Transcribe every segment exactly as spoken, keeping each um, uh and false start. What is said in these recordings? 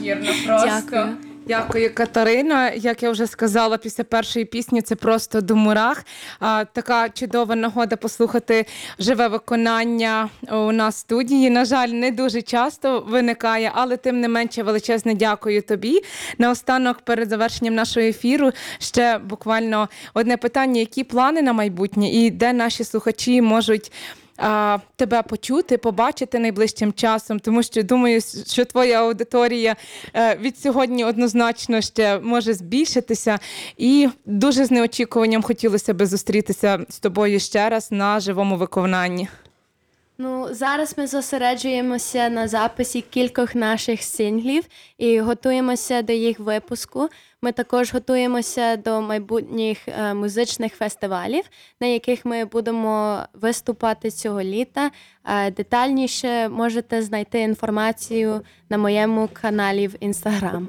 неймовірно просто. Дякую. Дякую, Катерина. Як я вже сказала, після першої пісні це просто до мурах. А, така чудова нагода послухати живе виконання у нас в студії. На жаль, не дуже часто виникає, але тим не менше величезне дякую тобі. Наостанок, перед завершенням нашого ефіру, ще буквально одне питання. Які плани на майбутнє і де наші слухачі можуть а, тебе почути, побачити найближчим часом, тому що думаю, що твоя аудиторія е, від сьогодні однозначно ще може збільшитися, і дуже з неочікуванням хотілося би зустрітися з тобою ще раз на живому виконанні. Ну, зараз ми зосереджуємося на записі кількох наших синглів і готуємося до їх випуску. Ми також готуємося до майбутніх е, музичних фестивалів, на яких ми будемо виступати цього літа. Е, детальніше можете знайти інформацію на моєму каналі в Instagram.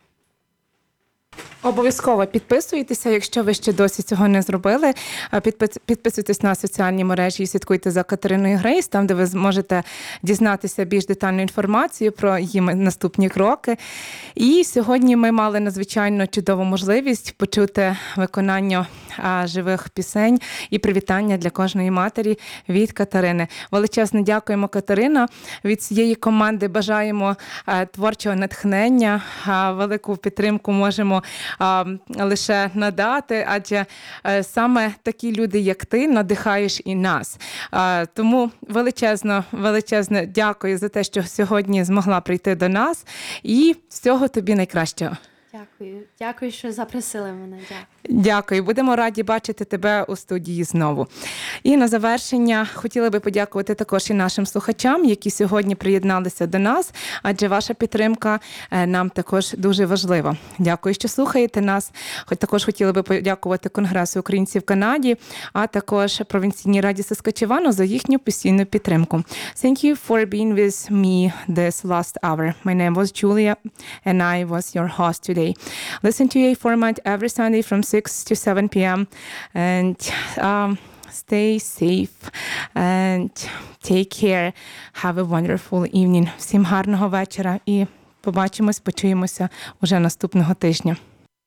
Обов'язково підписуйтеся, якщо ви ще досі цього не зробили. Підписуйтесь на соціальні мережі і слідкуйте за Катериною Грейс, там, де ви зможете дізнатися більш детальну інформацію про її наступні кроки. І сьогодні ми мали надзвичайно чудову можливість почути виконання живих пісень і привітання для кожної матері від Катерини. Величезно дякуємо, Катерина. Від цієї команди бажаємо творчого натхнення, велику підтримку можемо а, лише надати, адже а, саме такі люди, як ти, надихаєш і нас. А, тому величезно, величезно дякую за те, що сьогодні змогла прийти до нас, і всього тобі найкращого. Дякую. Дякую, що запросили мене. Дякую. Дякую. Будемо раді бачити тебе у студії знову. І на завершення хотіла би подякувати також і нашим слухачам, які сьогодні приєдналися до нас, адже ваша підтримка нам також дуже важлива. Дякую, що слухаєте нас. Хоч також хотіла би подякувати Конгресу українців в Канаді, а також Провінційній раді Саскачевану за їхню постійну підтримку. Thank you for being with me this last hour. My name was Julia and I was your host today. Listen to a format every Sunday from six to seven p.m. and um, stay safe and take care. Have a wonderful evening. Всім гарного вечора і побачимось, почуємося уже наступного тижня.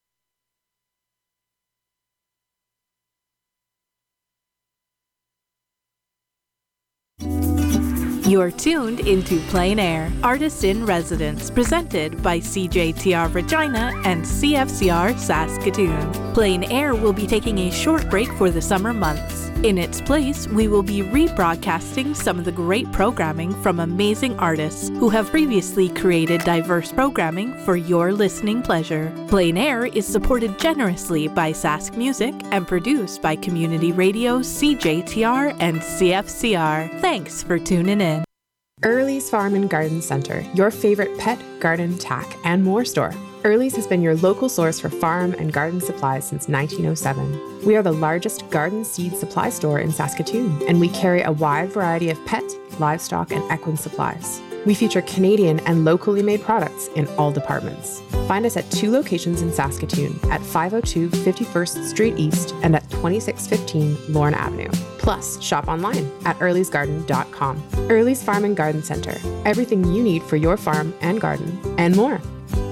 You're tuned into Plein Air, Artist in Residence, presented by C J T R Regina and C F C R Saskatoon. Plein Air will be taking a short break for the summer months. In its place, we will be rebroadcasting some of the great programming from amazing artists who have previously created diverse programming for your listening pleasure. Plein Air is supported generously by Sask Music and produced by Community Radio, C J T R, and C F C R. Thanks for tuning in. Early's Farm and Garden Center, your favorite pet, garden, tack, and more store. Early's has been your local source for farm and garden supplies since nineteen oh seven. We are the largest garden seed supply store in Saskatoon, and we carry a wide variety of pet, livestock, and equine supplies. We feature Canadian and locally made products in all departments. Find us at two locations in Saskatoon, at five oh two fifty-first Street East and at twenty-six fifteen Lorne Avenue. Plus, shop online at earlys garden dot com. Early's Farm and Garden Center. Everything you need for your farm and garden, and more.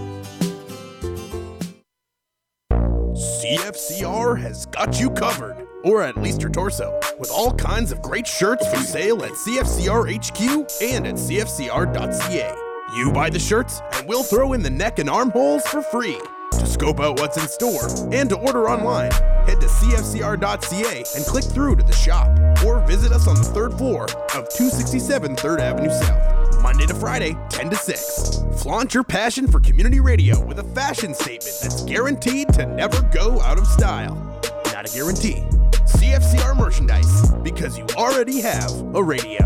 C F C R has got you covered, or at least your torso, with all kinds of great shirts for sale at C F C R H Q and at C F C R dot C A. You buy the shirts, and we'll throw in the neck and armholes for free. To scope out what's in store and to order online, head to C F C R dot C A and click through to the shop, or visit us on the third floor of two sixty-seven third Avenue South. Monday to Friday, ten to six. Flaunt your passion for community radio with a fashion statement that's guaranteed to never go out of style. Not a guarantee. C F C R merchandise, because you already have a radio.